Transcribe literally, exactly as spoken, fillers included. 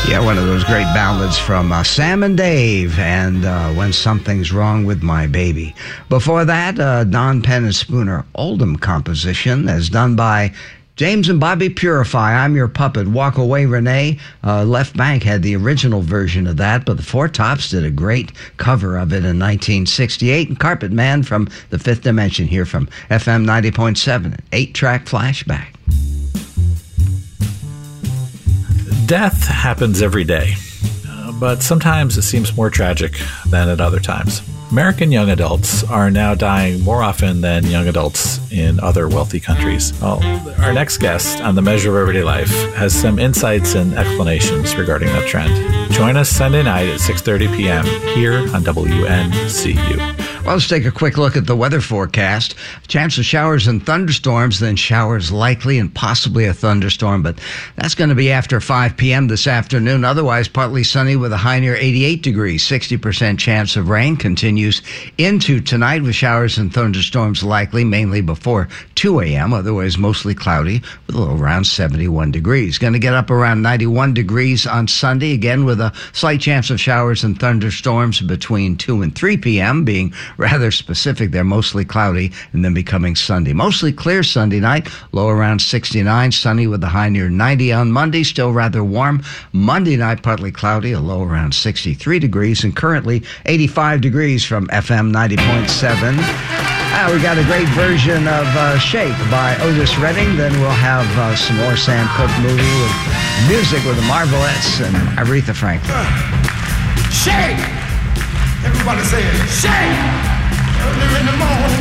Yeah, one of those great ballads from uh, Sam and Dave, and uh, When Something's Wrong with My Baby. Before that, uh, Don Penn and Spooner Oldham composition, as done by James and Bobby Purify, I'm Your Puppet, Walk Away Renee. Uh, Left Bank had the original version of that, but the Four Tops did a great cover of it in nineteen sixty-eight. And Carpet Man from the Fifth Dimension here from F M ninety point seven, eight-track flashback. Death happens every day, uh, but sometimes it seems more tragic than at other times. American young adults are now dying more often than young adults in other wealthy countries. Well, our next guest on The Measure of Everyday Life has some insights and explanations regarding that trend. Join us Sunday night at six thirty p.m. here on W N C U. Well, let's take a quick look at the weather forecast. Chance of showers and thunderstorms, then showers likely and possibly a thunderstorm, but that's going to be after five p.m. this afternoon. Otherwise, partly sunny with a high near eighty-eight degrees. sixty percent chance of rain continues into tonight with showers and thunderstorms likely, mainly before two a.m. Otherwise, mostly cloudy with a low around seventy-one degrees. Going to get up around ninety-one degrees on Sunday, again with a slight chance of showers and thunderstorms between two and three p.m., being rather specific. They're mostly cloudy and then becoming Sunday. Mostly clear Sunday night, low around sixty-nine, sunny with a high near ninety on Monday, still rather warm. Monday night, partly cloudy, a low around sixty-three degrees, and currently eighty-five degrees from F M ninety point seven. Uh, we got a great version of uh, Shake by Otis Redding. Then we'll have uh, some more Sam Cooke movie with music with the Marvelettes and Aretha Franklin. Shake! Everybody say it. Shake! Early in the morning.